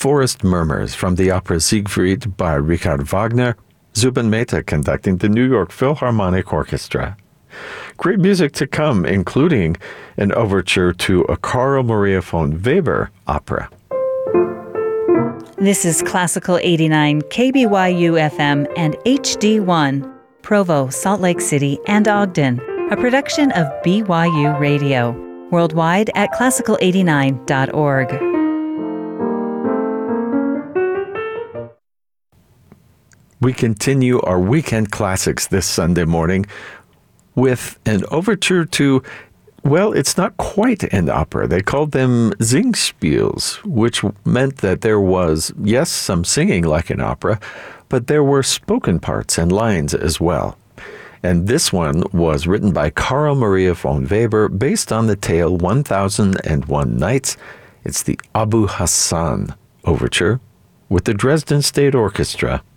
Forest Murmurs from the opera Siegfried by Richard Wagner, Zubin Mehta conducting the New York Philharmonic Orchestra. Great music to come, including an overture to a Carl Maria von Weber opera. This is Classical 89 KBYU FM and HD1, Provo, Salt Lake City, and Ogden, a production of BYU Radio, worldwide at classical89.org. We continue our weekend classics this Sunday morning with an overture to, well, it's not quite an opera. They called them Singspiels, which meant that there was, yes, some singing like an opera, but there were spoken parts and lines as well. And this one was written by Carl Maria von Weber based on the tale 1001 Nights. It's the Abu Hassan Overture with the Dresden State Orchestra.